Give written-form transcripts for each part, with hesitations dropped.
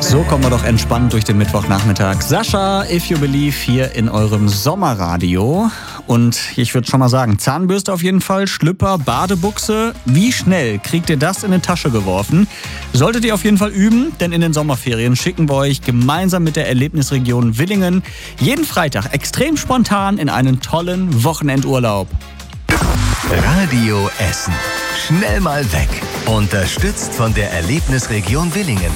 So kommen wir doch entspannt durch den Mittwochnachmittag. Sascha, If You Believe, hier in eurem Sommerradio. Und ich würde schon mal sagen, Zahnbürste auf jeden Fall, Schlüpper, Badebuchse. Wie schnell kriegt ihr das in eine Tasche geworfen? Solltet ihr auf jeden Fall üben, denn in den Sommerferien schicken wir euch gemeinsam mit der Erlebnisregion Willingen jeden Freitag extrem spontan in einen tollen Wochenendurlaub. Radio Essen. Schnell mal weg. Unterstützt von der Erlebnisregion Willingen.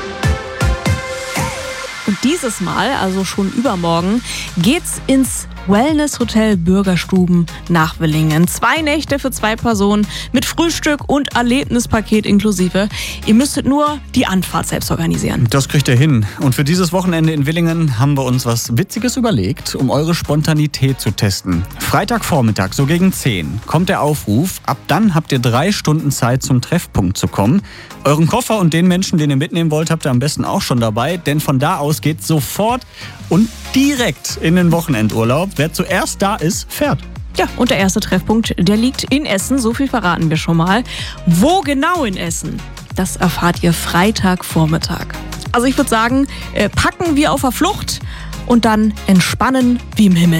Und dieses Mal, also schon übermorgen, geht's ins Wellness-Hotel Bürgerstuben nach Willingen. 2 Nächte für 2 Personen mit Frühstück und Erlebnispaket inklusive. Ihr müsstet nur die Anfahrt selbst organisieren. Das kriegt ihr hin. Und für dieses Wochenende in Willingen haben wir uns was Witziges überlegt, um eure Spontanität zu testen. Freitagvormittag, so gegen 10, kommt der Aufruf. Ab dann habt ihr 3 Stunden Zeit, zum Treffpunkt zu kommen. Euren Koffer und den Menschen, den ihr mitnehmen wollt, habt ihr am besten auch schon dabei. Denn von da aus geht's sofort und direkt in den Wochenendurlaub. Wer zuerst da ist, fährt. Ja, und der erste Treffpunkt, der liegt in Essen. So viel verraten wir schon mal. Wo genau in Essen? Das erfahrt ihr Freitagvormittag. Also ich würde sagen, packen wie auf der Flucht und dann entspannen wie im Himmel.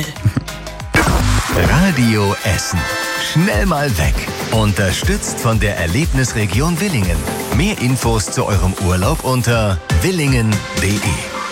Radio Essen. Schnell mal weg. Unterstützt von der Erlebnisregion Willingen. Mehr Infos zu eurem Urlaub unter willingen.de.